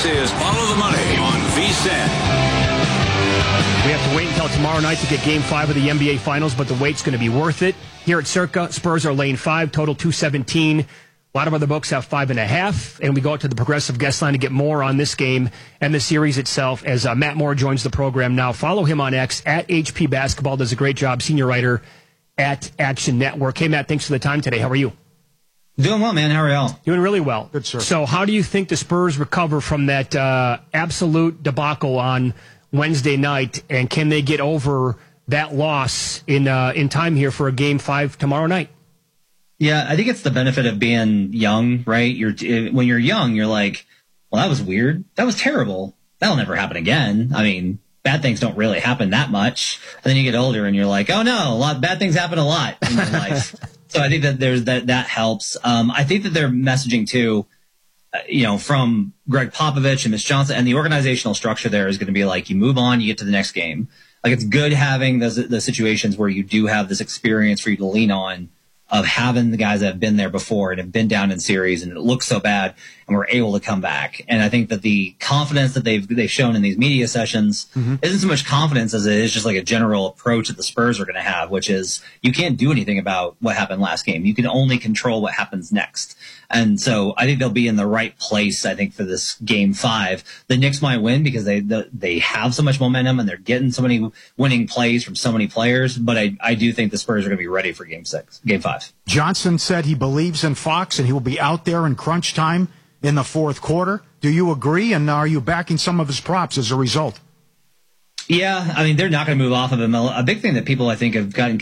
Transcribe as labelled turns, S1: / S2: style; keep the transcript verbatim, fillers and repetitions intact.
S1: is Follow the Money on V S I N.
S2: We have to wait until tomorrow night to get Game five of the N B A Finals, but the wait's going to be worth it. Here at Circa, Spurs are laying five, total two seventeen. A lot of other books have five and a half, and we go out to the Progressive guest line to get more on this game and the series itself as uh, Matt Moore joins the program now. Follow him on X, at H P Basketball, does a great job, senior writer at Action Network. Hey, Matt, thanks for the time today. How are you?
S3: Doing well, man. How are y'all?
S2: Doing really well.
S4: Good, sir.
S2: So how do you think the Spurs recover from that uh, absolute debacle on Wednesday night, and can they get over that loss in uh, in time here for a Game five tomorrow night?
S3: Yeah, I think it's the benefit of being young, right? You're when you're young, you're like, well, that was weird. That was terrible. That'll never happen again. I mean, bad things don't really happen that much. And then you get older and you're like, oh no, a lot bad things happen a lot in your life. So I think that there's that that helps. Um, I think that their messaging too, uh, you know, from Greg Popovich and Mitch Johnson, and the organizational structure there is going to be like, you move on, you get to the next game. Like, it's good having those the situations where you do have this experience for you to lean on, of having the guys that have been there before and have been down in series and it looks so bad and we're able to come back. And I think that the confidence that they've they've shown in these media sessions mm-hmm. isn't so much confidence as it is just like a general approach that the Spurs are going to have, which is you can't do anything about what happened last game. You can only control what happens next. And so I think they'll be in the right place, I think, for this Game five. The Knicks might win because they they have so much momentum and they're getting so many winning plays from so many players. But I, I do think the Spurs are going to be ready for Game six, Game five.
S4: Johnson said he believes in Fox and he will be out there in crunch time in the fourth quarter. Do you agree? And are you backing some of his props as a result?
S3: Yeah, I mean, they're not going to move off of him. A big thing that people, I think, have gotten